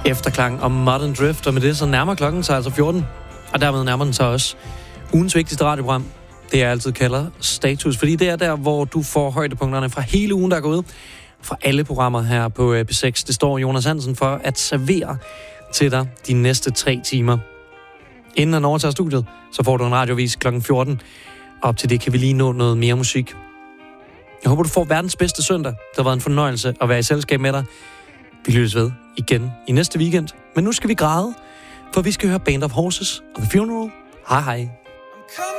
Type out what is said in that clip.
Efterklang om Modern Drift, og med det så nærmer klokken sig altså 14, og dermed nærmer den sig også ugens vigtigste radioprogram. Det jeg altid kalder Status, fordi det er der, hvor du får højdepunkterne fra hele ugen, der er gået, fra alle programmer her på P6. Det står Jonas Hansen for at servere til dig de næste 3 timer. Inden han overtager studiet, så får du en radiovis klokken 14. Op til det kan vi lige nå noget mere musik. Jeg håber, du får verdens bedste søndag. Det har været en fornøjelse at være i selskab med dig. Vi lyttes ved igen i næste weekend. Men nu skal vi græde, for vi skal høre Band of Horses og The Funeral. Hej hej.